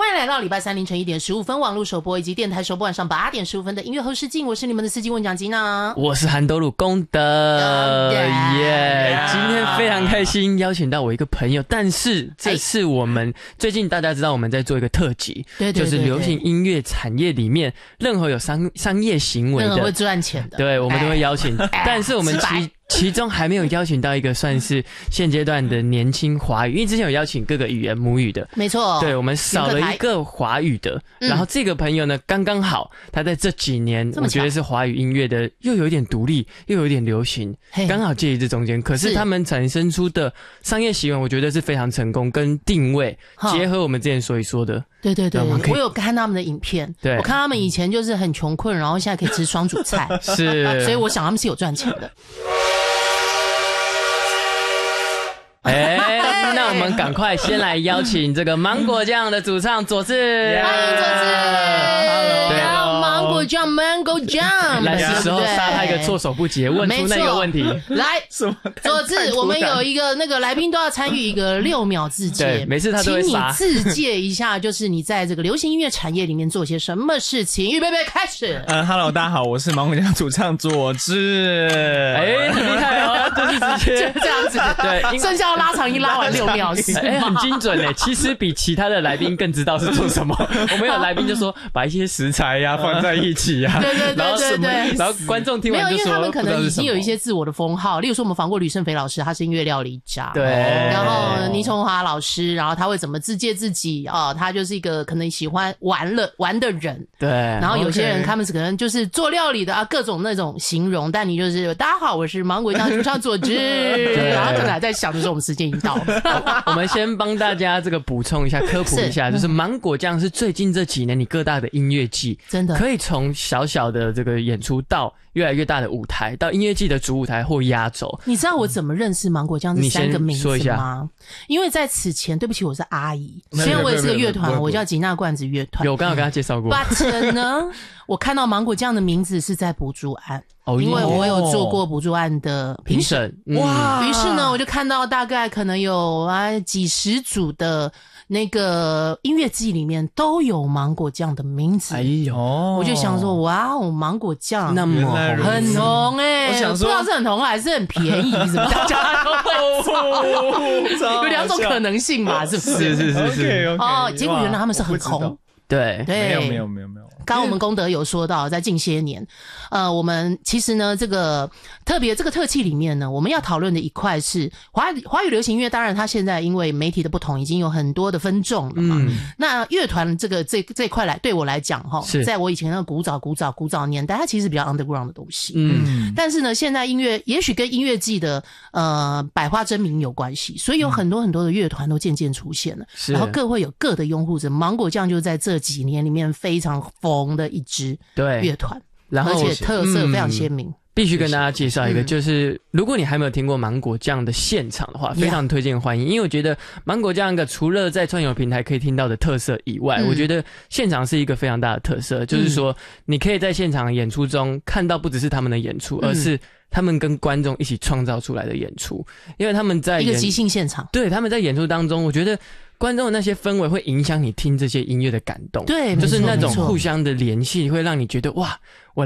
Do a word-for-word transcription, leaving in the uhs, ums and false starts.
欢迎来到礼拜三凌晨一点十五分网络首播以及电台首播晚上八点十五分的音乐后视镜，我是你们的司机问讲吉娜， 我是韩斗鲁功德耶、yeah, yeah, 今天非常开心邀请到我一个朋友，但是这是我们最近大家知道我们在做一个特辑，对对对对，就是流行音乐产业里面任何有商商业行为的， 任何会赚钱的， 对，我们都会邀请，但是我们其其中还没有邀请到一个算是现阶段的年轻华语，因为之前有邀请各个语言母语的， 没错， 对，我们少了一个华语的，然后这个朋友呢刚刚好他在这几年我觉得是华语音乐的又有一点独立又有一点流行，刚好介于这中间，可是他们产生出的商业行为我觉得是非常成功，跟定位结合我们之前所以说的， 对对对，我有看他们的影片，对，我看他们以前就是很穷困，然后现在可以吃双主菜是， 所以我想他们是有赚钱的。 哎，那我们赶快先来邀请这个芒果酱的主唱佐治， 欢迎佐治， 对， 芒果酱 ，Mango 酱， 来是时候杀他一个措手不及，问出那个问题。 来，佐治，我们有一个那个来宾都要参与一个六秒自介， 对，每次他都会杀。 请你自介一下，就是你在这个流行音乐产业里面做些什么事情。预备备，开始。 嗯 ，Hello， 大家好，我是芒果酱主唱佐治。 哎，很厉害哦，就是直接这样子， 对， 剩下拉长音拉完六秒， 哎，很精准嘞。其实比其他的来宾更知道是做什么。我们有来宾就说把一些食材呀、啊、放在一起呀、啊， 对对对对对， 然后观众听完就说， 没有，因为他们可能已经有一些自我的封号，例如说我们访过吕胜肥老师，他是音乐料理家， 对， 然后倪崇华老师，然后他会怎么自介自己啊、哦？他就是一个可能喜欢玩了玩的人， 对， 然后有些人他们是可能就是做料理的啊，各种那种形容，但你就是大家好，我是芒果酱主唱佐治，然后可能还在想的时候，我们时间已到了， 我们先帮大家这个补充一下，科普一下，是就是芒果酱是最近这几年你各大的音乐季， 真的可以从小小的这个演出到越来越大的舞台，到音乐季的主舞台或压轴。 你知道我怎么认识芒果酱这三个名字吗？因为在此前，对不起，我是阿姨，虽然我也是个乐团，我叫吉娜罐子乐团。 有，刚刚跟他介绍过。 But 呢，我看到芒果酱的名字是在补助案。哦，因为我有做过补助案的评审，哇！于是呢，我就看到大概可能有啊几十组的那个音乐季里面都有芒果酱的名字。哎呦，我就想说，哇哦，芒果酱那么红， 很红哎、欸！ 我想说， 不知道是很红还是很便宜，怎么大家都会找？有两种可能性嘛，是不是？ 是是是是。 Okay, okay, 哦，结果原来他们是很红。 对， 对， 没有没有没有没有。 刚刚我们功德有说到，在近些年，呃，我们其实呢，这个特别这个特辑里面呢，我们要讨论的一块是华华语流行音乐。当然，它现在因为媒体的不同，已经有很多的分众了嘛。嗯、那乐团这个这这块来对我来讲，哈，在我以前那个古早古早古早年代，它其实比较 underground 的东西。嗯，但是呢，现在音乐也许跟音乐季的呃百花争鸣有关系，所以有很多很多的乐团都渐渐出现了，嗯、然后各会有各的拥护者。芒果酱就在这几年里面非常红的一支乐团，然后而且特色非常鲜明。嗯， 必须跟大家介绍一个，就是如果你还没有听过芒果酱的现场的话，非常推荐欢迎，因为我觉得芒果酱个除了在串流平台可以听到的特色以外，我觉得现场是一个非常大的特色，就是说你可以在现场演出中看到不只是他们的演出，而是他们跟观众一起创造出来的演出，因为他们在一个即兴现场， 对，他们在演出当中，我觉得观众的那些氛围会影响你听这些音乐的感动， 对， 就是那种互相的联系，会让你觉得哇。